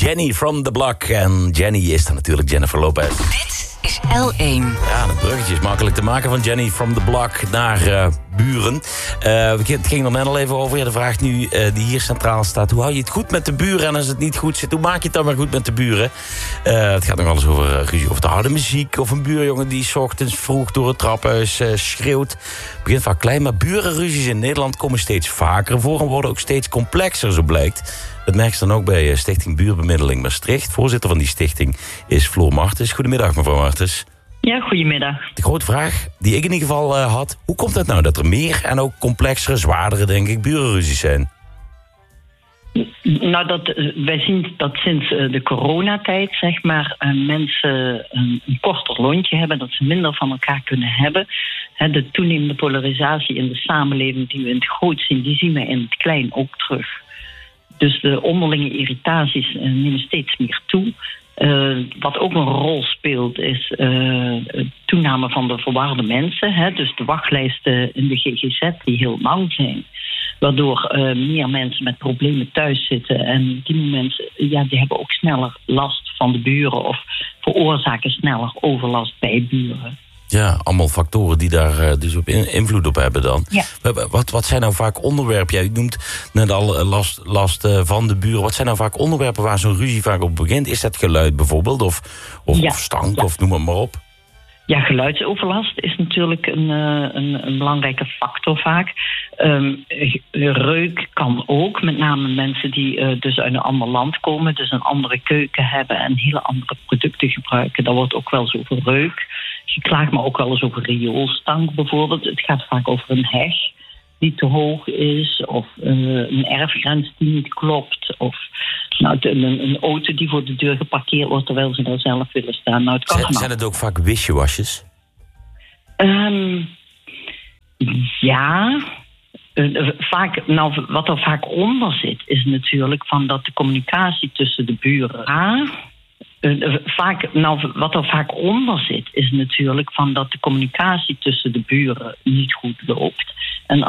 Jenny from the Block. En Jenny is dan natuurlijk Jennifer Lopez. Dit is L1. Ja, het bruggetje is makkelijk te maken van Jenny from the Block naar buren. Het ging er net al even over. Ja, de vraag nu die hier centraal staat. Hoe hou je het goed met de buren? En als het niet goed zit, hoe maak je het dan weer goed met de buren? Het gaat nog wel eens over de harde muziek. Of een buurjongen die 's ochtends vroeg door het trappenhuis schreeuwt. Het begint vaak klein, maar burenruzies in Nederland komen steeds vaker voor. En worden ook steeds complexer, zo blijkt. Dat merk je dan ook bij Stichting Buurbemiddeling Maastricht. Voorzitter van die stichting is Floor Martens. Goedemiddag, mevrouw Martens. Ja, goedemiddag. De grote vraag die ik in ieder geval had. Hoe komt het nou dat er meer en ook complexere, zwaardere, denk ik, burenruzies zijn? Nou, wij zien dat sinds de coronatijd, zeg maar, mensen een korter lontje hebben, dat ze minder van elkaar kunnen hebben. De toenemende polarisatie in de samenleving die we in het groot zien, die zien we in het klein ook terug. Dus de onderlinge irritaties nemen steeds meer toe. Wat ook een rol speelt is toename van de verwarde mensen. Dus de wachtlijsten in de GGZ die heel lang zijn. Waardoor meer mensen met problemen thuis zitten. En die mensen die hebben ook sneller last van de buren. Of veroorzaken sneller overlast bij buren. Ja, allemaal factoren die daar dus op invloed op hebben dan. Ja. Wat zijn nou vaak onderwerpen? Jij noemt net al last van de buren. Wat zijn nou vaak onderwerpen waar zo'n ruzie vaak op begint? Is dat geluid bijvoorbeeld? Of stank? Ja. Of noem het maar op. Ja, geluidsoverlast is natuurlijk een belangrijke factor vaak. Reuk kan ook, met name mensen die dus uit een ander land komen, dus een andere keuken hebben en hele andere producten gebruiken. Daar wordt ook wel eens over reuk geklaagd, maar ook wel eens over rioolstank bijvoorbeeld. Het gaat vaak over een heg die te hoog is, of een erfgrens die niet klopt, of een auto die voor de deur geparkeerd wordt terwijl ze daar zelf willen staan. Nou, het kan zijn het ook vaak wisjewasjes? Ja. Wat er vaak onder zit, is natuurlijk van dat de communicatie tussen de buren. Wat er vaak onder zit, is natuurlijk van dat de communicatie tussen de buren niet goed loopt. En